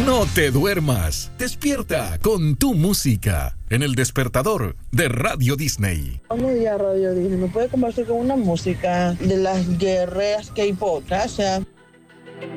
No te duermas. Despierta con tu música en el despertador de Radio Disney. Buenos días, Radio Disney. ¿Me puede conversar con una música de las guerreras K-pop? Gracias.